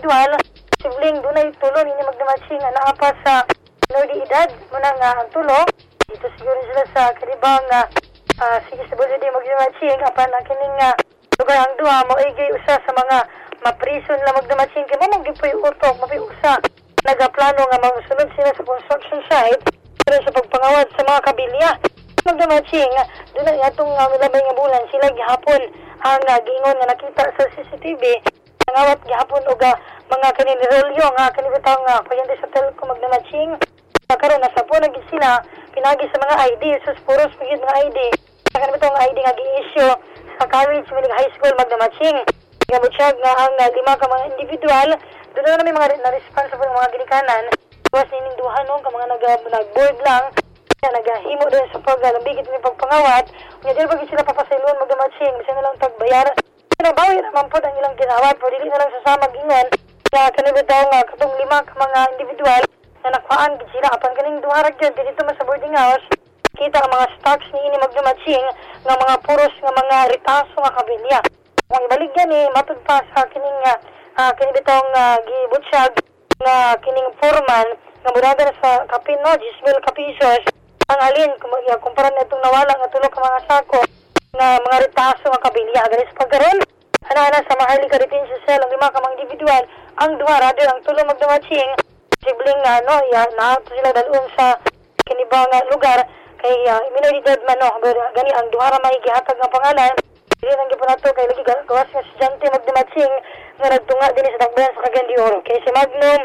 individual sibling dunay tulo ni magdamatsing nga naa pa sa minor de edad muna nga ang tulo dito siguro sila sa karibang sige sa bulid magdamatsing apan ang kining lugar ang duha mo igay usa sa mga maprison lang magdamatsing kay mo gipoy utok mapiusa nagaplano nga magsunod sila sa construction site pero sa pagpangawat sa mga kabilya magdamatsing doon na itong milabay nga bulan sila gihapon ang giingon nga nakita sa CCTV nangawat gihapon og mga kaninirolyo nga kanibitaw nga payante sa telco magdamatsing karon nasa po naging sila pinagi sa mga ID sus puros pagid mga ID kanibitaw nga ID nga gi-issue sa college minig high school magdamatsing gamutsag nga ang lima ka mga individual doon na may mga na-responsible mga ginikanan was nining duha nung ka mga nag-board lang nagahimo din sa paglambigit ni pagpangawat nya dili ba sila papasaylon magdamatsing bisan na lang tagbayar nabawi naman po ang ilang ginawat pero dili na lang sasama gingon kaya kanibitaw nga katong lima ka mga individual na nakuhaan gid sila apan kaning duha ra gyud dito sa boarding house kita ang mga stocks ni ini magdamatsing nga mga puros nga mga ritaso nga kabilya kung ibalik gani matud pa sa kining kanibitaw nga gibutsyag nga kining foreman nga murada na sa kapin no 10,000 kapisos ang alin kumpara na itong nawala nga tulo ka mga sako nga mga ritaso nga kabilya ganis pagkaron ana sa mahali ka detention cell ang lima ka mga individual ang duha rather ang tulo magdamatsing sibling na sila dalun sa kinibang lugar kay minor de edad man no gani ang duha ra may gihatag nga pangalan dili nang gipon nato kay lagi gawas nga estudyante magdamatsing nga nagtunga dinhi sa tagbayan sa Cagayan de Oro kay si Magnum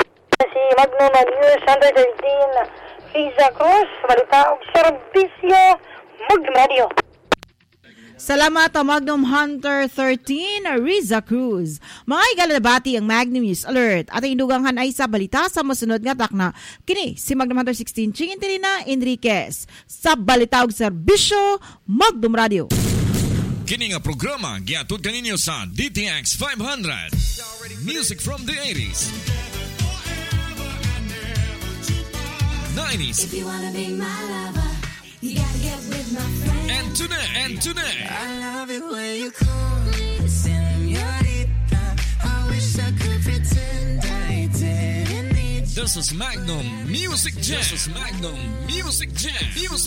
News 113 Riza Cruz, balita og serbisyo Magnum Radio. Salamat Magnum Hunter 13 Riza Cruz. Mga igalabati ang Magnum News Alert. At ang induganghan ay sa balita sa masunod nga takna. Kini si Magnum Hunter 16 Chingintelina Enriquez sa balita og serbisyo Magnum Radio. Kini nga programa giatud kaninyo sa DTX 500. Music from the 80s. 90s. If you wanna be my lover, you gotta get with my friend. And today. I love it when you call me señorita. I wish I could pretend I didn't need you. This is Magnum Music Jam.